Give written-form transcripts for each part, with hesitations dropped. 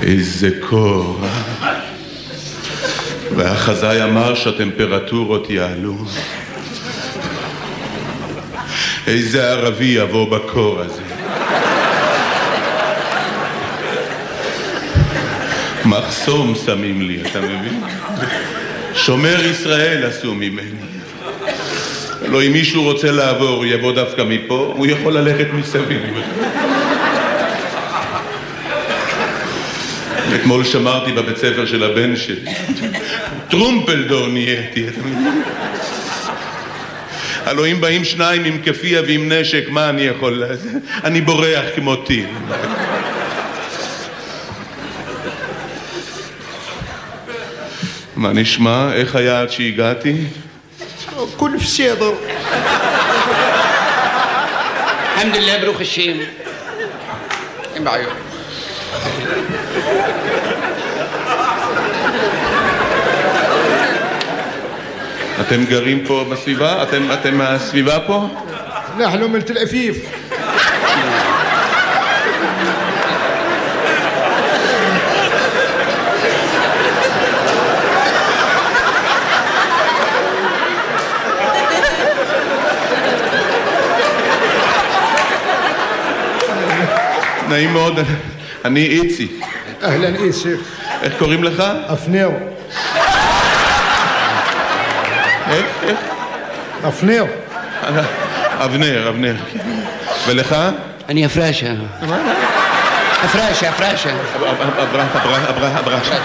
איזה קור, והחזאי אמר שהטמפרטורות יעלו. איזה ערבי יבוא בקור הזה. מחסום שמים לי, אתה מבין? שומר ישראל עשו ממני. לא, אם מישהו רוצה לעבור, יבוא דווקא מפה, הוא יכול ללכת מסביב. אתמול שמרתי בבית ספר של הבן שלי. טרומפלדור נהייתי, אתה מבין? הלוא אם באים שניים עם כפיה ועם נשק, מה אני יכול לעשות? אני בורח כמו טיל. מה נשמע? איך היה עד שהגעתי? كل בסדר. الحمد لله ברוך השם. אין בעיות. אתם גרים פה בסביבה? אתם מהסביבה פה? אנחנו מתל אביב. נעים מאוד, אני איצי. אהלן איצי. איך קוראים לך? אבנר. איך? אבנר. אבנר. ולך? אני אפרשה. אפרשה. אברשה.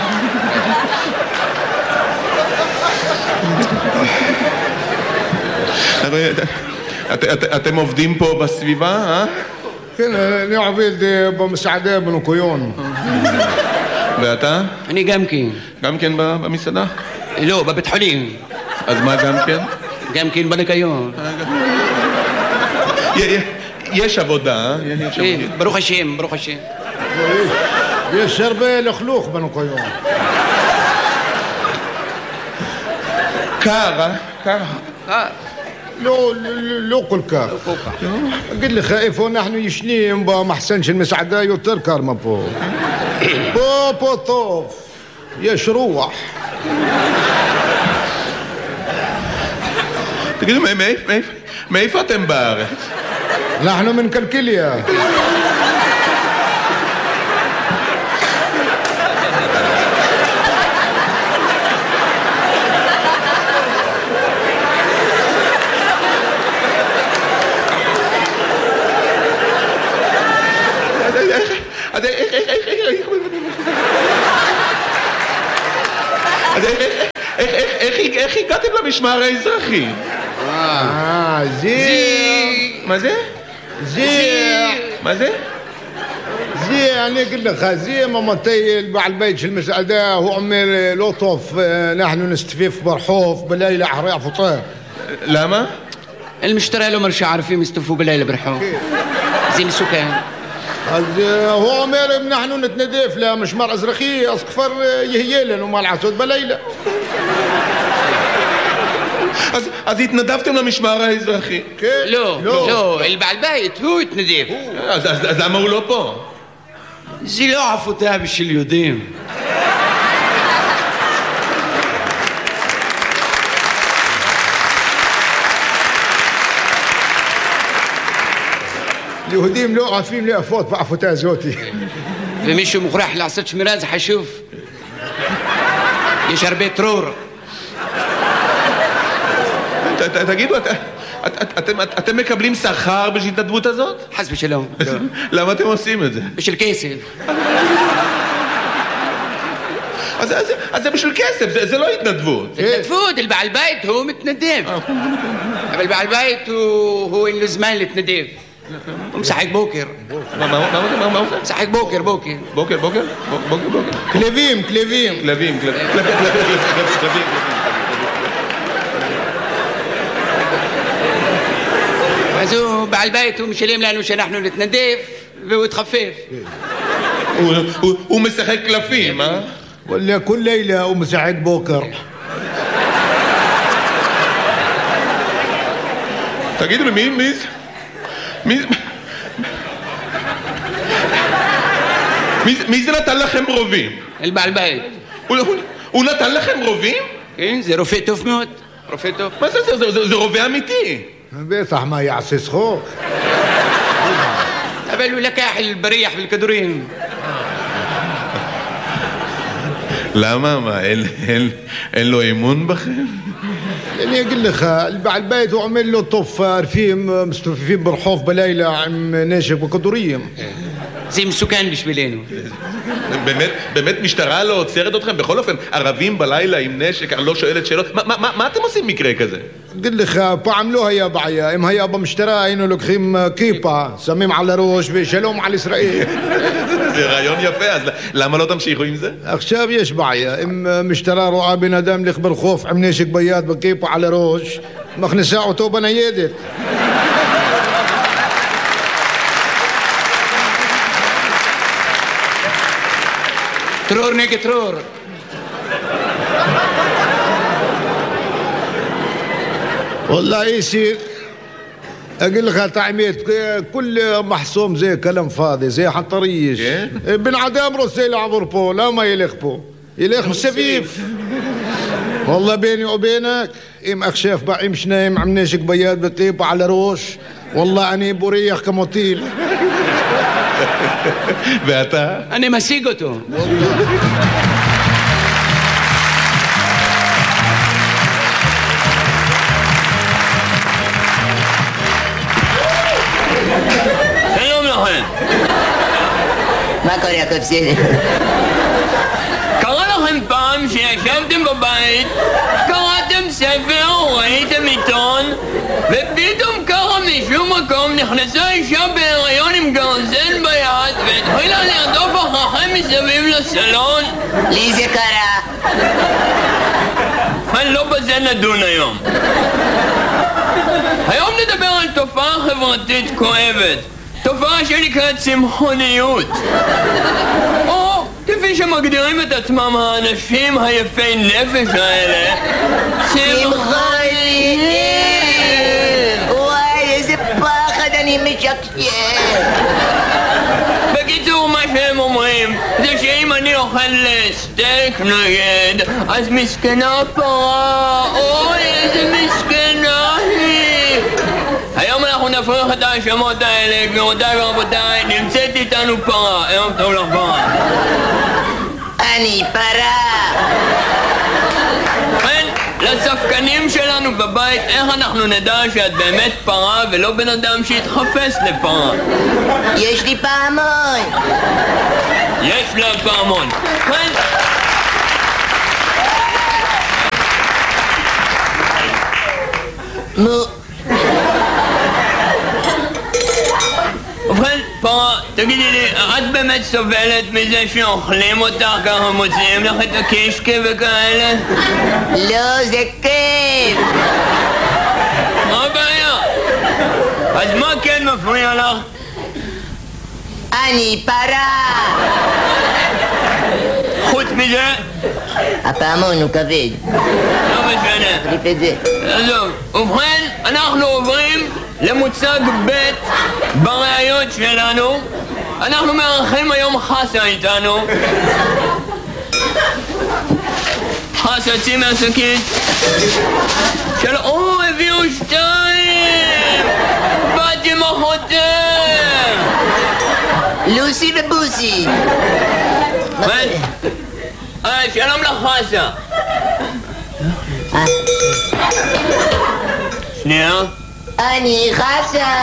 אתם עובדים פה בסביבה, אה? כן, אני עובד במסעדה בניקיון. ואתה? אני גם כן. גם כן במסעדה? לא, בבית חולים. אז מה גם כן? גם כן בניקיון. יש עבודה, ברוך השם. יש הרבה לכלוך בניקיון. קר. לא כל כך. אגיד לך איפה אנחנו ישנים במחסן של מסעדה יותר קר מפה. פה טוב, יש רוח. תגידו, מאיפה אתם בארץ? אנחנו מן קלקיליה. איך הגעתם למשמר האזרחי? מה זה? מה זה? אני אגיד לך, زي ממתי בעל בית של מסעדה הוא אומר לא טוב, אנחנו נסתופף ברחוב בלילה אחרי הפطار. למה? المشتري له مرشا عارفين يستفوا بالليل برحوف زي مسكان. אז הוא אומר אם אנחנו נתנדף למשמר אזרחי אז כבר יהיה לנו מה לעשות בלילה. אז התנדבתם למשמר האזרחי? כן. לא, בעל בית הוא התנדב. אז למה הוא לא פה? זה לא עפותה בשביל יהודים. יהודים לא עפים לאפות בעפותה הזאת. ומישהו מוכרח לעשות שמירה זה חשוב. יש הרבה טרור. תגידו, אתם מקבלים שכר בשביל ההתנדבות הזאת? חס ושלום. למה אתם עושים את זה? בשביל כסף. אז זה בשביל כסף, זה לא התנדבות. זה התנדבות, בעל בית הוא מתנדב. אבל בעל בית הוא אין לו זמן להתנדב. הוא משחק בוקר. מה עושה? משחק בוקר. בוקר? כלבים. אז הוא בעל בית, הוא משלם לנו שאנחנו נתנדב והוא יתחפף. הוא משחק קלפים, אה? וلا כל לילה הוא משחק בוקר. תגידו לי, מי מי זה נתן לכם רובים? בעל בית. הוא נתן לכם רובים? כן, זה רופא טוב מאוד. רופא טוב. מה זה רופא אמיתי. בטח מה יעשה צחוק. אבל הוא לקח البريح بالكدورين. למה? מה, אין לו אמון בכם? يعني أقول لك البعل بيت وعمل له طفار فيهم مستوففين برحوف بليلة عم ناشف بكدوريم. זה מסוכן בשבילנו. באמת משטרה לא עוצרת אתכם? בכל אופן, ערבים בלילה עם נשק, אני לא שואלת שאלות. מה אתם עושים מקרה כזה? قل لك פעם לא היה בעיה, אם היה במשטרה היינו לוקחים כיפה, שמים על הראש ושלום על ישראל. זה רעיון יפה, אז למה לא תמשיכו עם זה? עכשיו יש בעיה, אם משטרה רואה בן אדם לך ברחוב עם נשק ביד וכיפה על הראש, מכניסה אותו בניידת. טרור נגד טרור. والله يصير اقول لك تعميت كل محصوم زي كلام فاضي زي حطريش بن عدام رسيل عبر بو لا ما يلخ بو يلخ مسفيف والله بيني وبينك ام اخشاف بعيم شنايم عم ناشك بياد بطيب على روش والله اني بريح كموتيل ואתה? אני משיג אותו. שלום לכם. מה קורה יעקב סייני? קרה לכם פעם שישבתם בבית, קראתם ספר, ראיתם עיתון, ופתאום ככה משום מקום נכנסה אישה בהיריון עם גרזן ביד והתחילה לרדוף אחריכם מסביב לסלון? לי זה קרה. לא בזה נדון היום. היום נדבר על תופעה חברתית כואבת, תופעה שנקראת צמחוניות, או כפי שמגדירים את עצמם האנשים היפי נפש האלה, צמחונים. וואי, איזה פחד, אני משקשק. בקיצור, מה שהם אומרים זה שאם אני אוכל סטייק נגד, אז מסכנה פרה, אוי איזה מסכנה היא. היום אנחנו נפריך את ההאשמות האלה, גבירותיי ורבותיי, נמצאת איתנו פרה. ערב טוב לך פרה. אני פרה. כן, לספקנים שלנו בבית, איך אנחנו נדע שאת באמת פרה ולא בן אדם שהתחפש לפרה? יש לי פעמון. יש לה פעמון. כן. מו. ובכן, פרה, תגידי לי, את באמת סובלת מזה שאוכלים אותך ככה, מוציאים לך את הקישקה וכאלה? לא, זה כיף. מה הבעיה? אז מה כן מפריע לך? אני פרה. חוץ מזה? הפעמון הוא כבד. לא משנה. תחליף את זה. עזוב. ובכן, אנחנו עוברים למוצג ב' בראיות שלנו. אנחנו מארחים היום חסה איתנו. חסה, צאי מהשקית. הביאו 2! באתי עם אחותם! לוסי ובוסי. שלום לך חסה. שנייה. אני חסה.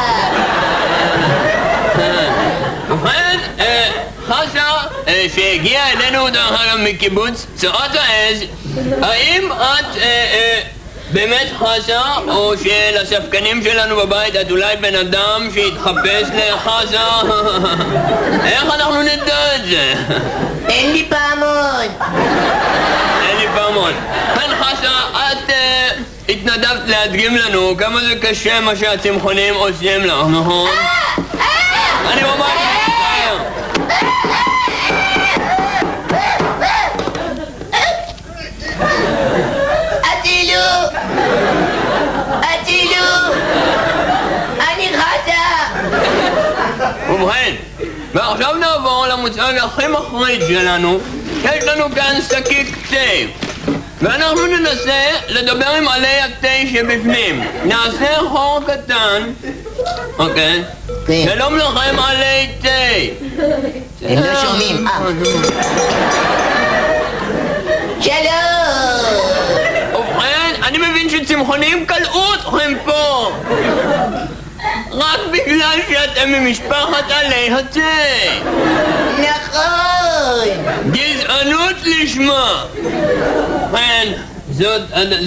ובכן, חסה שהגיעה אלינו דרך אגב מקיבוץ צרת העז, האם את באמת חסה, או שלספקנים שלנו בבית את אולי בן אדם שהתחפש לחסה? איך אנחנו נדע את זה? אין לי פעמון. אין לי פעמון. כן חסה, את התנדבת להדגים לנו כמה זה קשה מה שהצמחונים עושים לך, נכון? אני ממש מצטער. אני חסה. ובכן, ועכשיו נעבור למוצג הכי מחריד שלנו. יש לנו כאן שקית תה. ואנחנו ננסה לדבר עם עלי התה שבפנים. נעשה חור קטן. אוקיי? שלום לכם עלי תה. הם לא שומעים. שלום! ובכן, אני מבין שצמחונים קלעו אתכם פה. רק בגלל שאתם ממשפחת עלי התה. נכון! גזענות לשמה. ובכן, זאת...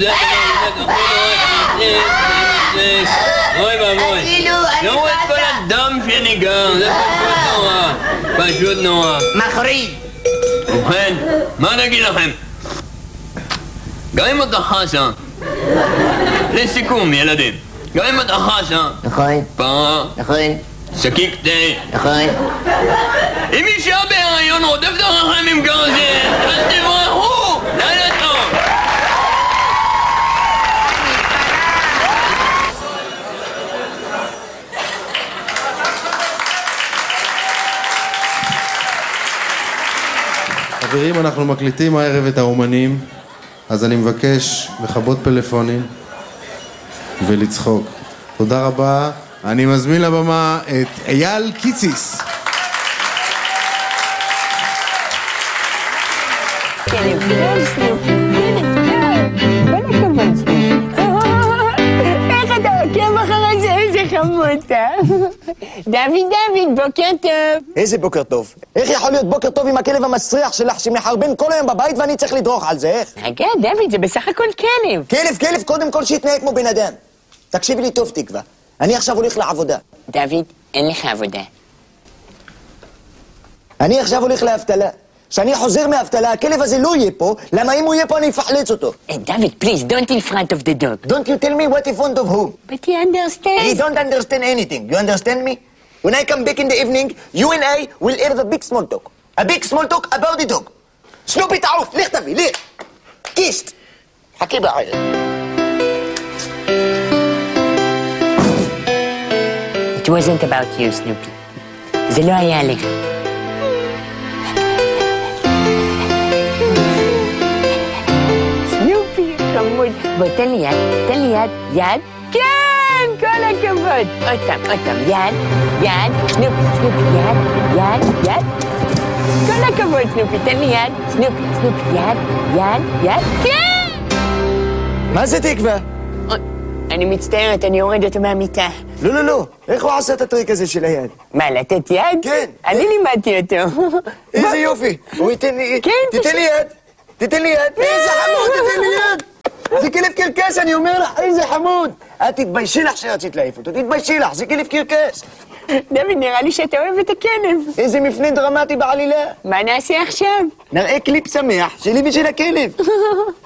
אוי ואבוי. ראו את כל הדם שניגר, זה פשוט נורא. פשוט נורא. מחריד. ובכן, מה נגיד לכם? גם אם אתה חסה, לסיכום ילדים, גם אם אתה חסה, נכון. פרה, נכון. שקיק תה, נכון. אם אישה בהיריון רודפת אחריכם עם גרזן, אז תברחו! לילה טוב! חברים, אנחנו מקליטים הערב את האומנים, אז אני מבקש לכבות פלאפונים ולצחוק. תודה רבה. אני מזמין לבמה את אייל קיציס. איך אתה עוקב אחרי זה? איזה חמוד אתה. דוד, בוקר טוב. איזה בוקר טוב? איך יכול להיות בוקר טוב עם הכלב המסריח שלך שמחרבן כל היום בבית ואני צריך לדרוך על זה? איך? רגע, דוד, זה בסך הכל כלב. כלב, קודם כל שיתנהג כמו בן אדם. תקשיבי לי טוב, תקווה. אני עכשיו הולך לעבודה. דוד, אין לך עבודה. אני עכשיו הולך לאבטלה. כשאני חוזר מאבטלה, הכלב הזה לא יהיה פה, למה אם הוא יהיה פה אני אפחלץ אותו. דוד, please, don't in front of the dog. Don't you tell me what in front of whom? But he understands. He don't understand anything. You understand me? When I come back in the evening, you and I will have a big small talk. A big small talk about the dog. סנופי תעוף, לך תביא, לך. קיסט. חכי בערב. It wasn't about you, Snoopy. זה לא היה עליך. סנופי, חמוד. בוא, תן לי יד, יד. כן, כל הכבוד. עוד פעם, יד, סנופי, יד. כל הכבוד, סנופי, תן לי יד. סנופי, יד, כן! מה זה תקווה? אני מצטערת, אני יורד אותו מהמיטה. לא. איך הוא עשה את הטריק הזה של היד? מה, לתת יד? כן. אני לימדתי אותו. איזה יופי. הוא ייתן לי... כן, תיתן לי יד. איזה חמוד, תיתן לי יד. זה כלב קרקס, אני אומר לך, איזה חמוד. את תתביישי לך שרצית להעיף אותו, תתביישי לך, זה כלב קרקס. דוד, נראה לי שאתה אוהב את הכלב. איזה מפנה דרמטי בעלילה. מה נעשה עכשיו? נראה קליפ שמח שלי ושל הכלב.